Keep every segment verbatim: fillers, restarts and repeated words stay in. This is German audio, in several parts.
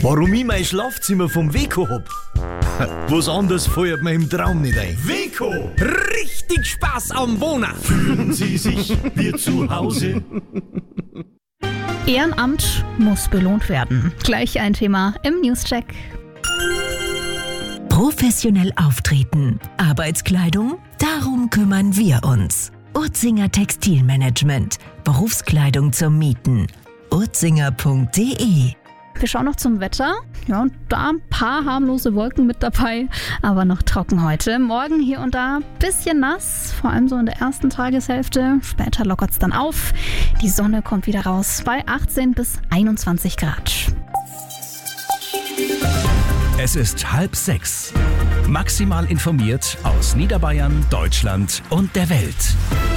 Warum ich mein Schlafzimmer vom Weco hab? Was anderes fällt mir im Traum nicht ein. Weco! Richtig Spaß am Wohnen! Fühlen Sie sich wie zu Hause? Ehrenamt muss belohnt werden. Gleich ein Thema im Newscheck. Professionell auftreten. Arbeitskleidung? Darum kümmern wir uns. Urzinger Textilmanagement. Berufskleidung zum Mieten. urzinger punkt de. Wir schauen noch zum Wetter. Ja, und da ein paar harmlose Wolken mit dabei, aber noch trocken heute. Morgen hier und da ein bisschen nass, vor allem so in der ersten Tageshälfte. Später lockert es dann auf. Die Sonne kommt wieder raus bei achtzehn bis einundzwanzig Grad. Es ist halb sechs. Maximal informiert aus Niederbayern, Deutschland und der Welt.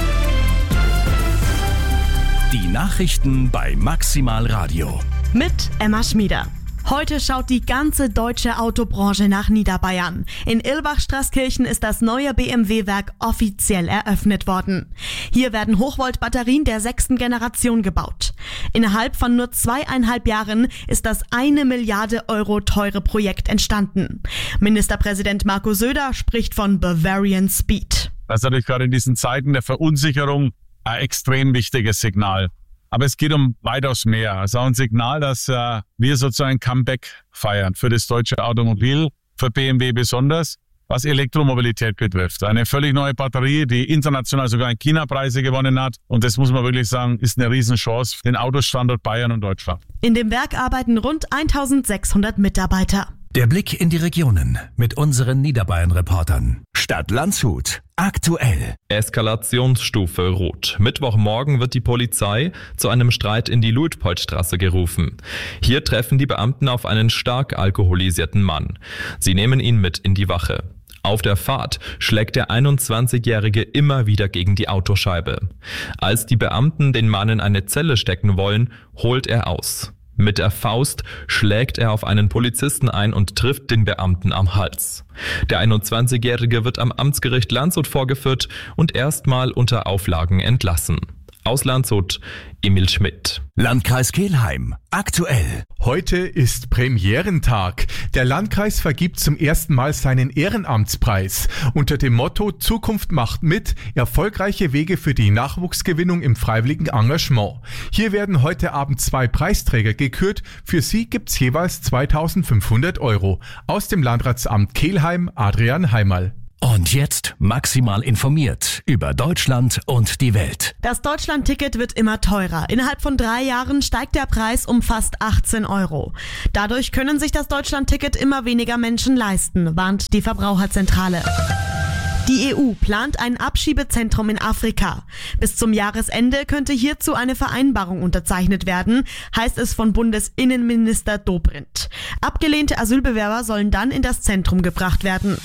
Die Nachrichten bei Maximal Radio. Mit Emma Schmieder. Heute schaut die ganze deutsche Autobranche nach Niederbayern. In Irlbach-Straßkirchen ist das neue B M W-Werk offiziell eröffnet worden. Hier werden Hochvolt-Batterien der sechsten Generation gebaut. Innerhalb von nur zweieinhalb Jahren ist das eine Milliarde Euro teure Projekt entstanden. Ministerpräsident Markus Söder spricht von Bavarian Speed. Das ist natürlich gerade in diesen Zeiten der Verunsicherung ein extrem wichtiges Signal. Aber es geht um weitaus mehr. Es ist auch ein Signal, dass äh, wir sozusagen ein Comeback feiern für das deutsche Automobil, für B M W besonders, was Elektromobilität betrifft. Eine völlig neue Batterie, die international sogar in China Preise gewonnen hat. Und das muss man wirklich sagen, ist eine Riesenchance für den Autostandort Bayern und Deutschland. In dem Werk arbeiten rund eintausendsechshundert Mitarbeiter. Der Blick in die Regionen mit unseren Niederbayern-Reportern. Stadt Landshut. Aktuell. Eskalationsstufe Rot. Mittwochmorgen wird die Polizei zu einem Streit in die Luitpoldstraße gerufen. Hier treffen die Beamten auf einen stark alkoholisierten Mann. Sie nehmen ihn mit in die Wache. Auf der Fahrt schlägt der einundzwanzigjährige immer wieder gegen die Autoscheibe. Als die Beamten den Mann in eine Zelle stecken wollen, holt er aus. Mit der Faust schlägt er auf einen Polizisten ein und trifft den Beamten am Hals. Der einundzwanzigjährige wird am Amtsgericht Landshut vorgeführt und erstmal unter Auflagen entlassen. Aus Landshut, Emil Schmidt. Landkreis Kelheim. Aktuell. Heute ist Premierentag. Der Landkreis vergibt zum ersten Mal seinen Ehrenamtspreis. Unter dem Motto Zukunft macht mit, erfolgreiche Wege für die Nachwuchsgewinnung im freiwilligen Engagement. Hier werden heute Abend zwei Preisträger gekürt. Für sie gibt's jeweils zweitausendfünfhundert Euro. Aus dem Landratsamt Kelheim, Adrian Heimerl. Und jetzt maximal informiert über Deutschland und die Welt. Das Deutschland-Ticket wird immer teurer. Innerhalb von drei Jahren steigt der Preis um fast achtzehn Euro. Dadurch können sich das Deutschland-Ticket immer weniger Menschen leisten, warnt die Verbraucherzentrale. Die E U plant ein Abschiebezentrum in Afrika. Bis zum Jahresende könnte hierzu eine Vereinbarung unterzeichnet werden, heißt es von Bundesinnenminister Dobrindt. Abgelehnte Asylbewerber sollen dann in das Zentrum gebracht werden.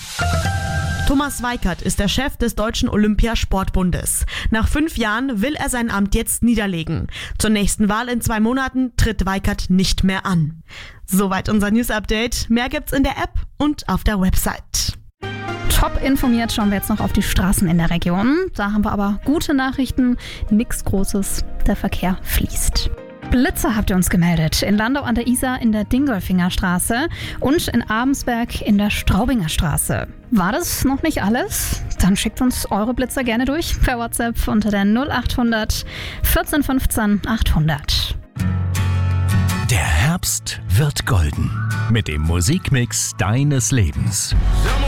Thomas Weikert ist der Chef des Deutschen Olympiasportbundes. Nach fünf Jahren will er sein Amt jetzt niederlegen. Zur nächsten Wahl in zwei Monaten tritt Weikert nicht mehr an. Soweit unser News-Update. Mehr gibt's in der App und auf der Website. Top informiert schauen wir jetzt noch auf die Straßen in der Region. Da haben wir aber gute Nachrichten. Nichts Großes. Der Verkehr fließt. Blitzer habt ihr uns gemeldet. In Landau an der Isar in der Dingolfinger Straße und in Abensberg in der Straubinger Straße. War das noch nicht alles? Dann schickt uns eure Blitzer gerne durch per WhatsApp unter der null achthundert vierzehn fünfzehn achthundert. Der Herbst wird golden mit dem Musikmix deines Lebens.